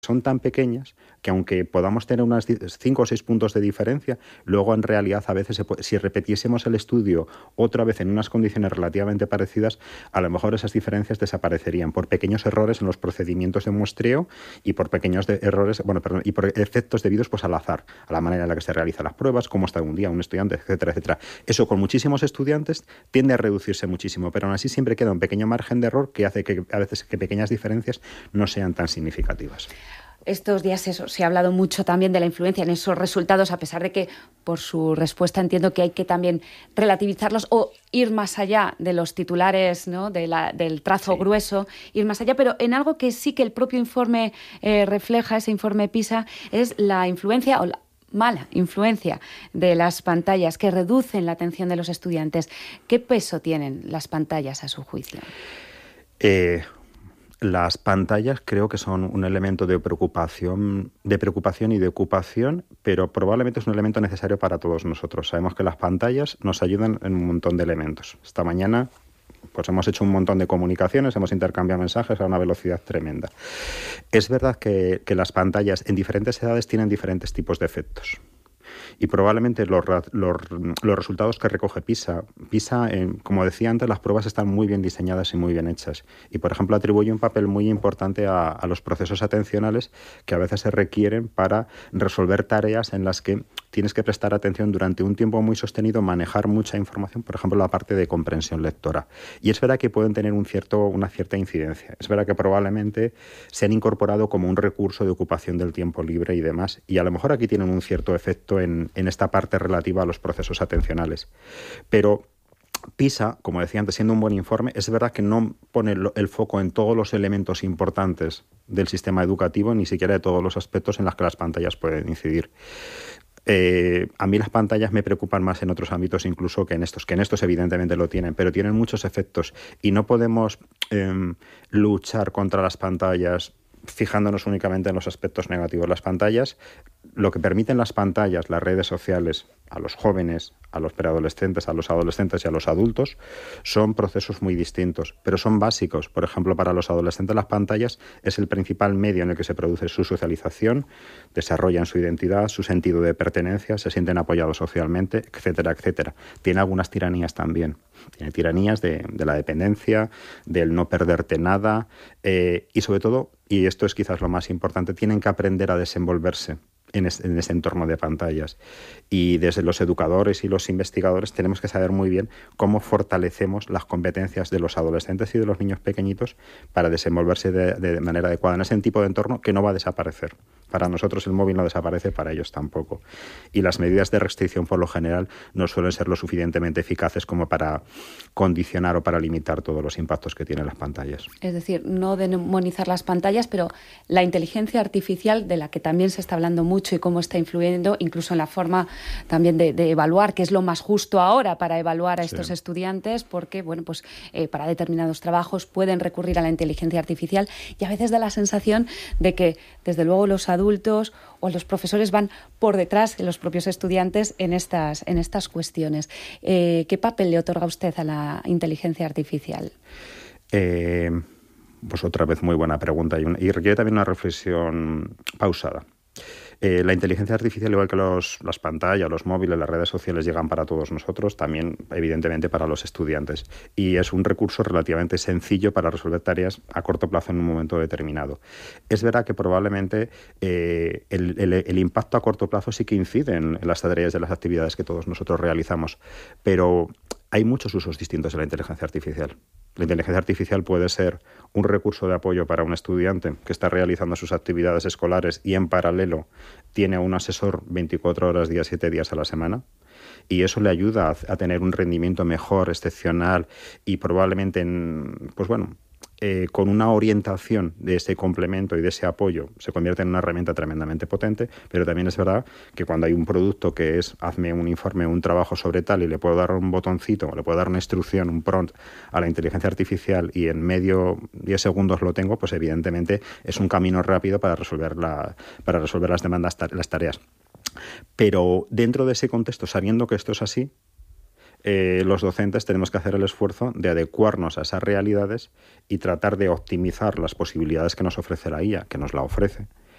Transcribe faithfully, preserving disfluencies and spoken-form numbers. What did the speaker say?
son tan pequeñas que aunque podamos tener unas cinco o seis puntos de diferencia, luego en realidad a veces se puede, si repitiésemos el estudio otra vez en unas condiciones relativamente parecidas, a lo mejor esas diferencias desaparecerían por pequeños errores en los procedimientos de muestreo y por pequeños de errores, bueno, perdón, y por efectos debidos pues al azar, a la manera en la que se realizan las pruebas, cómo está un día un estudiante, etcétera, etcétera. Eso con muchísimos estudiantes tiende a reducirse muchísimo, pero aún así siempre queda un pequeño margen de error que hace que a veces que pequeñas diferencias no sean tan significativas. Estos días eso, se ha hablado mucho también de la influencia en esos resultados, a pesar de que por su respuesta entiendo que hay que también relativizarlos o ir más allá de los titulares, ¿no? de la, del trazo sí. grueso, ir más allá, pero en algo que sí que el propio informe eh, refleja, ese informe PISA, es la influencia o la mala influencia de las pantallas que reducen la atención de los estudiantes. ¿Qué peso tienen las pantallas a su juicio? Eh... Las pantallas creo que son un elemento de preocupación, de preocupación y de ocupación, pero probablemente es un elemento necesario para todos nosotros. Sabemos que las pantallas nos ayudan en un montón de elementos. Esta mañana pues hemos hecho un montón de comunicaciones, hemos intercambiado mensajes a una velocidad tremenda. Es verdad que, que las pantallas en diferentes edades tienen diferentes tipos de efectos. Y probablemente los, los, los resultados que recoge PISA, PISA eh, como decía antes, las pruebas están muy bien diseñadas y muy bien hechas. Y, por ejemplo, atribuye un papel muy importante a, a los procesos atencionales que a veces se requieren para resolver tareas en las que tienes que prestar atención durante un tiempo muy sostenido, manejar mucha información, por ejemplo, la parte de comprensión lectora. Y es verdad que pueden tener un cierto, una cierta incidencia. Es verdad que probablemente se han incorporado como un recurso de ocupación del tiempo libre y demás. Y a lo mejor aquí tienen un cierto efecto en, en esta parte relativa a los procesos atencionales. Pero PISA, como decía antes, siendo un buen informe, es verdad que no pone el foco en todos los elementos importantes del sistema educativo, ni siquiera de todos los aspectos en los que las pantallas pueden incidir. Eh, a mí las pantallas me preocupan más en otros ámbitos incluso que en estos, que en estos evidentemente lo tienen, pero tienen muchos efectos y no podemos eh, luchar contra las pantallas fijándonos únicamente en los aspectos negativos. Las pantallas, lo que permiten las pantallas, las redes sociales, a los jóvenes, a los preadolescentes, a los adolescentes y a los adultos, son procesos muy distintos, pero son básicos. Por ejemplo, para los adolescentes las pantallas es el principal medio en el que se produce su socialización, desarrollan su identidad, su sentido de pertenencia, se sienten apoyados socialmente, etcétera, etcétera. Tiene algunas tiranías también. Tiene tiranías de, de la dependencia, del no perderte nada eh, y sobre todo, y esto es quizás lo más importante, tienen que aprender a desenvolverse en, es, en ese entorno de pantallas. Y desde los educadores y los investigadores tenemos que saber muy bien cómo fortalecemos las competencias de los adolescentes y de los niños pequeñitos para desenvolverse de, de manera adecuada en ese tipo de entorno que no va a desaparecer. Para nosotros el móvil no desaparece, para ellos tampoco. Y las medidas de restricción, por lo general, no suelen ser lo suficientemente eficaces como para condicionar o para limitar todos los impactos que tienen las pantallas. Es decir, no demonizar las pantallas, pero la inteligencia artificial, de la que también se está hablando mucho y cómo está influyendo, incluso en la forma también de, de evaluar, que es lo más justo ahora para evaluar a estos sí. estudiantes, porque bueno, pues eh, para determinados trabajos pueden recurrir a la inteligencia artificial y a veces da la sensación de que, desde luego, los adultos adultos o los profesores van por detrás de los propios estudiantes en estas, en estas cuestiones. Eh, ¿Qué papel le otorga usted a la inteligencia artificial? Eh, pues otra vez muy buena pregunta y, una, y requiere también una reflexión pausada. Eh, la inteligencia artificial, igual que los, las pantallas, los móviles, las redes sociales, llegan para todos nosotros, también evidentemente para los estudiantes. Y es un recurso relativamente sencillo para resolver tareas a corto plazo en un momento determinado. Es verdad que probablemente eh, el, el, el impacto a corto plazo sí que incide en, en las tareas de las actividades que todos nosotros realizamos, pero hay muchos usos distintos de la inteligencia artificial. La inteligencia artificial puede ser un recurso de apoyo para un estudiante que está realizando sus actividades escolares y en paralelo tiene un asesor veinticuatro horas, día, siete días a la semana. Y eso le ayuda a, a tener un rendimiento mejor, excepcional y probablemente, en, pues bueno, eh, con una orientación de ese complemento y de ese apoyo se convierte en una herramienta tremendamente potente, pero también es verdad que cuando hay un producto que es hazme un informe, un trabajo sobre tal y le puedo dar un botoncito, o le puedo dar una instrucción, un prompt a la inteligencia artificial y en medio diez segundos lo tengo, pues evidentemente es un camino rápido para resolver, la, para resolver las demandas, las tareas. Pero dentro de ese contexto, sabiendo que esto es así, Eh, los docentes tenemos que hacer el esfuerzo de adecuarnos a esas realidades y tratar de optimizar las posibilidades que nos ofrece la I A, que nos la ofrece,